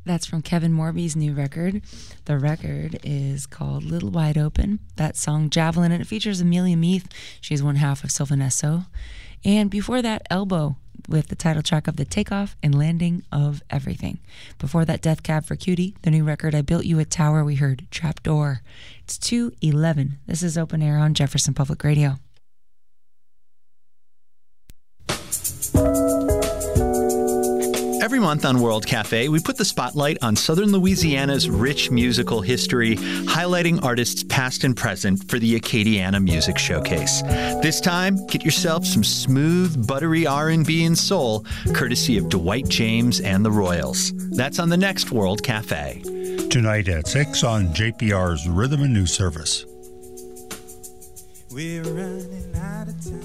That's from Kevin Morby's new record. The record is called Little Wide Open. That song, Javelin, and it features Amelia Meath. She's one half of Sylvanesso. And before that, Elbow, with the title track of The Takeoff and Landing of Everything. Before that, Death Cab for Cutie, the new record, I Built You a Tower, we heard Trapdoor. It's 2:11. This is Open Air on Jefferson Public Radio. Every month on World Cafe, we put the spotlight on Southern Louisiana's rich musical history, highlighting artists past and present for the Acadiana Music Showcase. This time, get yourself some smooth, buttery R&B and soul, courtesy of Dwight James and the Royals. That's on the next World Cafe. Tonight at 6 on JPR's Rhythm and News Service. We're running out of time.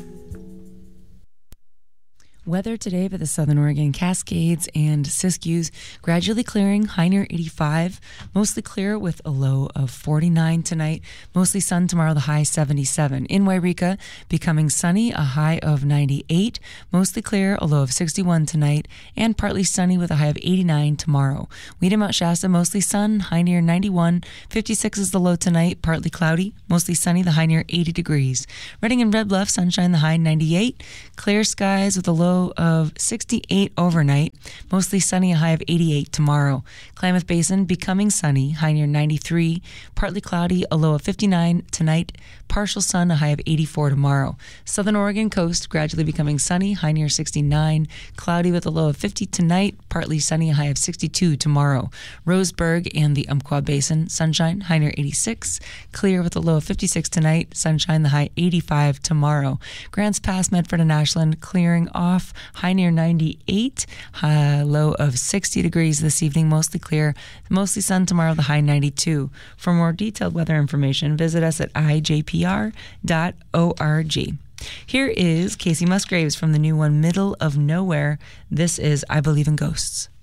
Weather today for the Southern Oregon Cascades and Siskiyous, gradually clearing, high near 85, mostly clear with a low of 49 tonight, mostly sun tomorrow, the high 77. In Wairika, becoming sunny, a high of 98, mostly clear, a low of 61 tonight, and partly sunny with a high of 89 tomorrow. Weeda, Mount Shasta, mostly sun, high near 91, 56 is the low tonight, partly cloudy, mostly sunny, the high near 80 degrees. Redding and Red Bluff, sunshine, the high 98, clear skies with a low of 68 overnight, mostly sunny, a high of 88 tomorrow. Klamath Basin becoming sunny, high near 93, partly cloudy, a low of 59 tonight, partial sun, a high of 84 tomorrow. Southern Oregon coast gradually becoming sunny, high near 69, cloudy with a low of 50 tonight, partly sunny, a high of 62 tomorrow. Roseburg and the Umpqua Basin, sunshine, high near 86, clear with a low of 56 tonight, sunshine, the high 85 tomorrow. Grants Pass, Medford and Ashland clearing off, high near 98, low of 60 degrees this evening, mostly clear, mostly sun tomorrow, the high 92. For more detailed weather information, visit us at ijpr.org. Here is Casey Musgraves from the new one, Middle of Nowhere. This is I Believe in Ghosts.